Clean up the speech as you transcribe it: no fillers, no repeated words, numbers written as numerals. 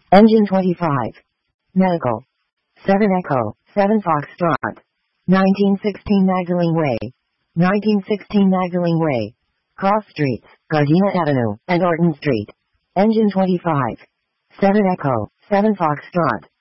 Engine 25. Medical. 7 Echo, 7 Foxtrot. 1916 Magdalene Way. 1916 Magdalene Way. Cross Streets, Gardena Avenue, and Orton Street. Engine 25. 7 Echo, 7 Foxtrot.